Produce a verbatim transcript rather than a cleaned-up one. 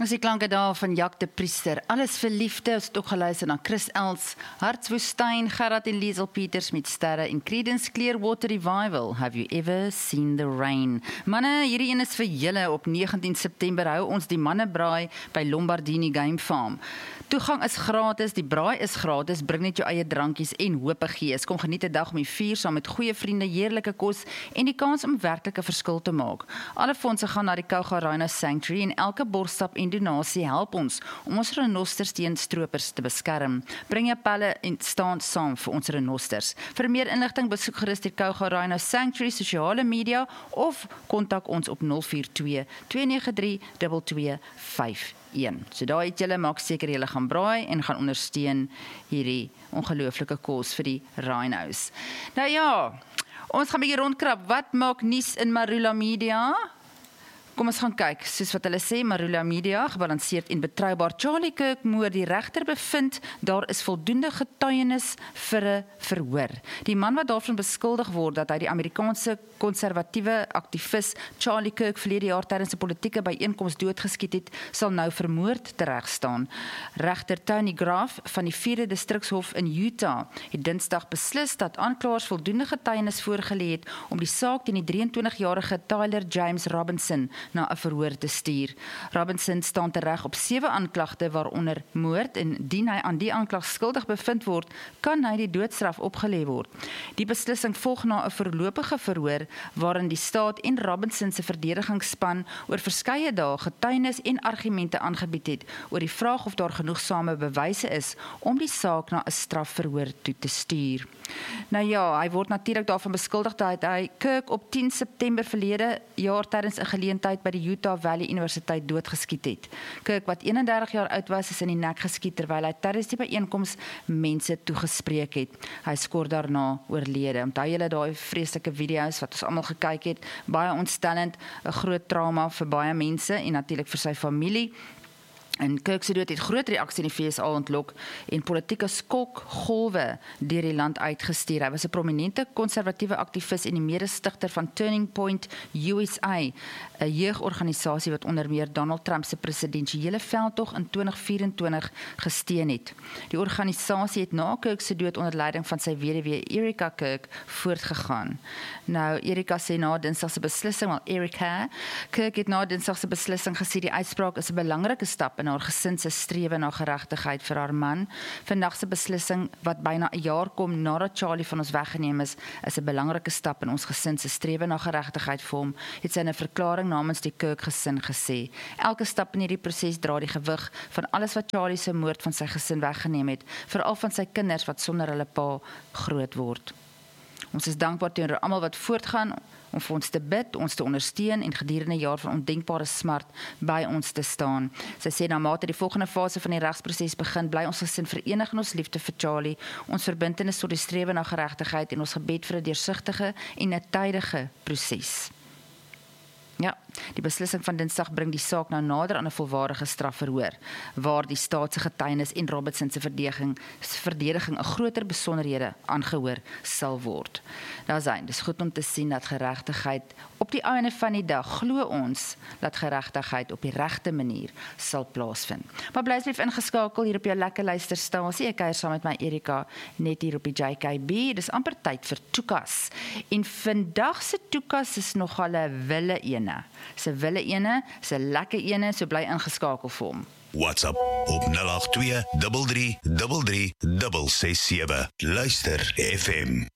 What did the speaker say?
As die klanke daar van Jack de Priester, alles vir liefde, ons het ook geluister na Chris Els, Hartswoestyn, Gerard en Liesel Peters met Sterre en Creedence Clearwater Revival, Have You Ever Seen the Rain? Manne, hierdie een is vir julle. Op negentien September hou ons die mannebraai by Lombardini Game Farm. Toegang is gratis, die braai is gratis, bring net jou eie drankies en hoop gees. Kom geniet 'n dag om die vier saam met goeie vriende, heerlike kos en die kans om werklik 'n verskil te maak. Alle fondse gaan na die Kouga Rhino Sanctuary en elke borsstap en donasie help ons om ons renosters teen stroopers te beskerm. Bring jou pelle en staan saam vir ons renosters. Vir meer inligting besoek gerus die Kouga Rhino Sanctuary sosiale media of kontak ons op nul vier twee, twee nege drie, twee twee vyf een. So daar het julle, maak seker julle gaan braai en gaan ondersteun hierdie ongelooflike kos vir die rhinos. Nou ja, ons gaan 'n bietjie rondkrap. Wat maak nuus in Marula Media? Kom ons gaan kyk, soos wat hulle sê, Marula Media, gebalanseerd en betroubaar. Charlie Kirk moord, die regter bevind, daar is voldoende getuienis vir 'n verhoor. Die man wat daarvan beskuldig word dat hy die Amerikaanse konservatiewe aktivis Charlie Kirk verlede jaar tydens 'n politieke byeenkoms doodgeskiet het, sal nou vermoord teregstaan. Regter Tony Graff van die vierde Distrikshof in Utah het Dinsdag beslis dat aanklaers voldoende getuienis voorgelê het om die saak teen die drieëntwintigjarige Tyler James Robinson na 'n verhoor te stuur. Robinson staan tereg op sewe aanklagte, waaronder moord, en indien hy aan die aanklag skuldig bevind word, kan hy die doodstraf opgelê word. Die beslissing volg na 'n voorlopige verhoor waarin die staat en Robinson se verdedigingsspan oor verskeie dae getuienis en argumente aangebied het oor die vraag of daar genoegsame bewyse is om die saak na 'n strafverhoor toe te stuur. Nou ja, hy word natuurlik daarvan beskuldig dat hy Kirk op tien September verlede jaar tydens 'n geleentheid by die Utah Valley Universiteit doodgeskiet het. Kirk, wat eenendertig jaar oud was, is in die nek geskiet terwyl hy tydens die byeenkoms mense toegespreek het. Hy is kort daarna oorlede. Onthou julle daai vreeslike video's wat ons almal gekyk het, baie ontstellend, 'n groot trauma vir baie mense en natuurlik vir sy familie. En Kirk se dood het groot reaksie in die V S A ontlok en politieke skokgolwe deur die land uitgestuur. Hy was 'n prominente konservatiewe aktivis en die mede-stigter van Turning Point U S A, 'n jeugorganisasie wat onder meer Donald Trump se presidensiële veldtog in twintig vyf-en-twintig gesteun het. Die organisasie het na Kirk se dood onder leiding van sy weduwee Erika Kirk voortgegaan. Nou, Erika sê na Dinsdag se beslissing, wel Erika, Kirk het na Dinsdag se beslissing gesê die uitspraak is 'n belangrike stap in haar gesin se strewe na geregtigheid vir haar man. Vandag se beslissing, wat byna 'n jaar kom nadat Charlie van ons weggeneem is, is 'n belangrike stap in ons gesin se strewe na geregtigheid vir hom, het sy in 'n verklaring namens die Kirk gesin gesê. Elke stap in hierdie proses dra die gewig van alles wat Charlie se moord van sy gesin weggeneem het, veral van sy kinders wat sonder hulle pa groot word. Ons is dankbaar teenoor almal wat voortgaan om vir ons te bid, ons te ondersteun en gedurende 'n jaar van ondenkbare smart by ons te staan. Sy sê na mate die volgende fase van die regsproses begin, bly ons gesin verenig in ons liefde vir Charlie, ons verbintenis tot die strewe na geregtigheid en ons gebed vir 'n deursigtige en 'n tydige proses. Ja, die beslissing van Dinsdag bring die saak nou nader aan 'n volwaardige strafverhoor, waar die staat se getuienis en Robinson se verdediging, verdediging 'n groter besonderhede aangehoor sal word. Nou sien, dis goed om te sien dat geregtigheid op die einde van die dag, glo ons, dat geregtigheid op die regte manier sal plaasvind. Maar bly asseblief ingeskakel hier op jou lekker luisterstasie. Ek kuier saam met my Erika net hier op die J K B. Dis amper tyd vir Toekas. En vandag se Toekas is nogal 'n wille ene. Se wille ene, se lekker ene, so bly ingeskakel vir hom. WhatsApp op nul agt twee, drie drie drie drie, ses ses sewe. Luister F M.